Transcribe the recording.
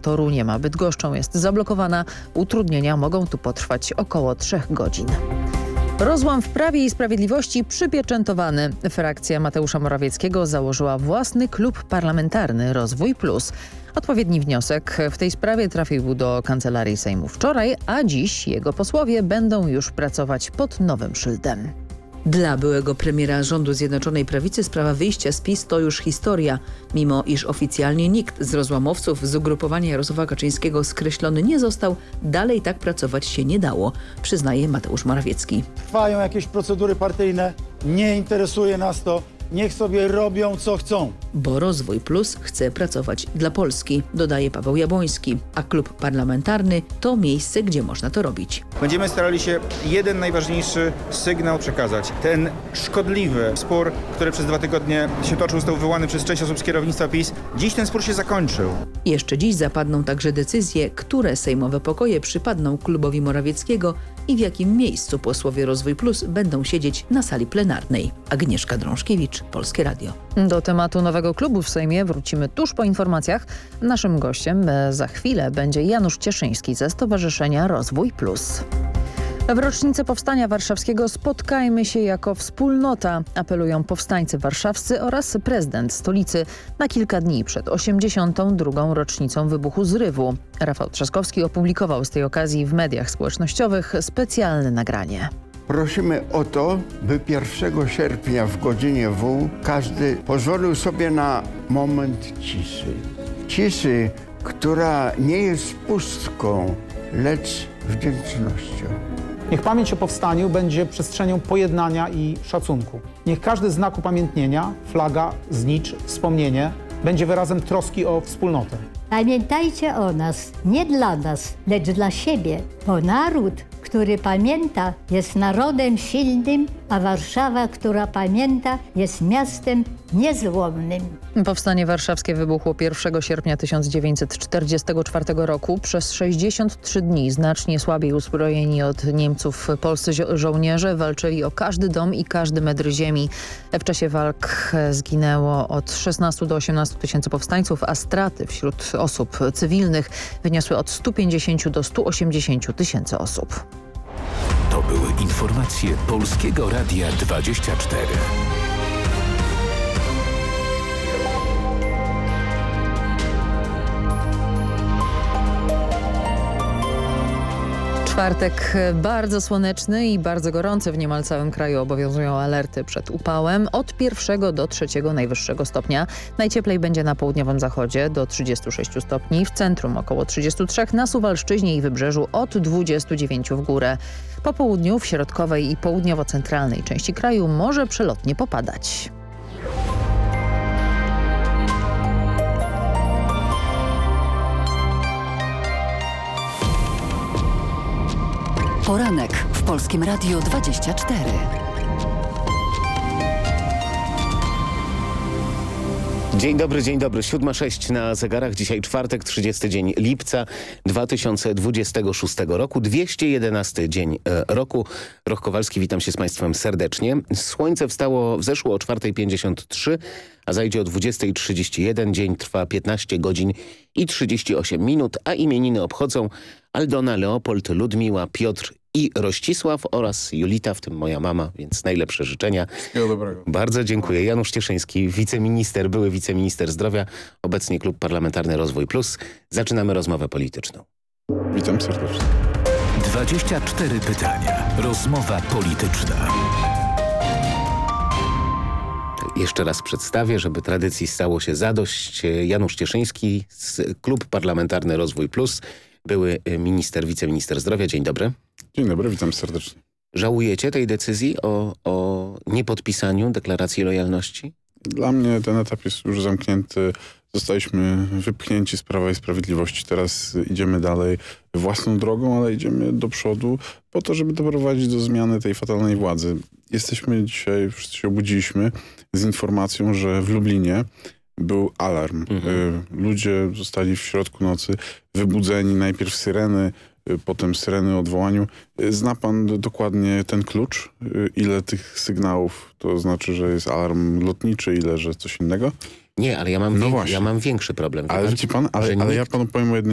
Toruniem a Bydgoszczą jest zablokowana. Utrudnienia mogą tu potrwać około 3 godzin. Rozłam w Prawie i Sprawiedliwości przypieczętowany. Frakcja Mateusza Morawieckiego założyła własny klub parlamentarny Rozwój Plus. Odpowiedni wniosek w tej sprawie trafił do Kancelarii Sejmu wczoraj, a dziś jego posłowie będą już pracować pod nowym szyldem. Dla byłego premiera rządu Zjednoczonej Prawicy sprawa wyjścia z PiS to już historia. Mimo iż oficjalnie nikt z rozłamowców z ugrupowania Jarosława Kaczyńskiego skreślony nie został, dalej tak pracować się nie dało, przyznaje Mateusz Morawiecki. Trwają jakieś procedury partyjne, nie interesuje nas to. Niech sobie robią co chcą. Bo Rozwój Plus chce pracować dla Polski, dodaje Paweł Jabłoński, a klub parlamentarny to miejsce, gdzie można to robić. Będziemy starali się jeden najważniejszy sygnał przekazać. Ten szkodliwy spór, który przez 2 tygodnie się toczył, został wywołany przez część osób z kierownictwa PiS. Dziś ten spór się zakończył. Jeszcze dziś zapadną także decyzje, które sejmowe pokoje przypadną klubowi Morawieckiego i w jakim miejscu posłowie Rozwój Plus będą siedzieć na sali plenarnej. Agnieszka Drążkiewicz, Polskie Radio. Do tematu nowego klubu w Sejmie wrócimy tuż po informacjach. Naszym gościem za chwilę będzie Janusz Cieszyński ze Stowarzyszenia Rozwój Plus. W rocznicę Powstania Warszawskiego spotkajmy się jako wspólnota, apelują powstańcy warszawscy oraz prezydent stolicy na kilka dni przed 82. rocznicą wybuchu zrywu. Rafał Trzaskowski opublikował z tej okazji w mediach społecznościowych specjalne nagranie. Prosimy o to, by 1 sierpnia w godzinie W każdy pozwolił sobie na moment ciszy. Ciszy, która nie jest pustką, lecz wdzięcznością. Niech pamięć o powstaniu będzie przestrzenią pojednania i szacunku. Niech każdy znak upamiętnienia, flaga, znicz, wspomnienie będzie wyrazem troski o wspólnotę. Pamiętajcie o nas, nie dla nas, lecz dla siebie, bo naród, który pamięta, jest narodem silnym, a Warszawa, która pamięta, jest miastem niezłomnym. Powstanie warszawskie wybuchło 1 sierpnia 1944 roku. Przez 63 dni znacznie słabiej uzbrojeni od Niemców polscy żołnierze walczyli o każdy dom i każdy metr ziemi. W czasie walk zginęło od 16 do 18 tysięcy powstańców, a straty wśród osób cywilnych wyniosły od 150 do 180 tysięcy osób. To były informacje Polskiego Radia 24. Czwartek bardzo słoneczny i bardzo gorący w niemal całym kraju. Obowiązują alerty przed upałem od 1 do 3 najwyższego stopnia. Najcieplej będzie na południowym zachodzie do 36 stopni, w centrum około 33, na Suwalszczyźnie i Wybrzeżu od 29 w górę. Po południu w środkowej i południowo-centralnej części kraju może przelotnie popadać. Poranek w Polskim Radiu 24. Dzień dobry, 7:06 na zegarach. Dzisiaj czwartek, 30 dzień lipca 2026 roku, 211 dzień roku. Roch Kowalski, witam się z Państwem serdecznie. Słońce wzeszło o 4:53, a zajdzie o 20:31. Dzień trwa 15 godzin i 38 minut, a imieniny obchodzą Aldona, Leopold, Ludmiła, Piotr i Rościsław oraz Julita, w tym moja mama, więc najlepsze życzenia. Wszystkiego dobrego. Bardzo dziękuję. Janusz Cieszyński, były wiceminister zdrowia, obecnie Klub Parlamentarny Rozwój Plus. Zaczynamy rozmowę polityczną. Witam serdecznie. 24 pytania. Rozmowa polityczna. Jeszcze raz przedstawię, żeby tradycji stało się zadość. Janusz Cieszyński, Klub Parlamentarny Rozwój Plus, były wiceminister zdrowia. Dzień dobry. Dzień dobry, witam serdecznie. Żałujecie tej decyzji o niepodpisaniu deklaracji lojalności? Dla mnie ten etap jest już zamknięty. Zostaliśmy wypchnięci z Prawa i Sprawiedliwości. Teraz idziemy dalej własną drogą, ale idziemy do przodu po to, żeby doprowadzić do zmiany tej fatalnej władzy. Jesteśmy dzisiaj, wszyscy się obudziliśmy z informacją, że w Lublinie był alarm. Ludzie zostali w środku nocy wybudzeni, najpierw syreny, potem syreny o odwołaniu. Zna pan dokładnie ten klucz? Ile tych sygnałów to znaczy, że jest alarm lotniczy, ile, że coś innego? Nie, ale ja mam większy problem. Ale, ja panu powiem o jednej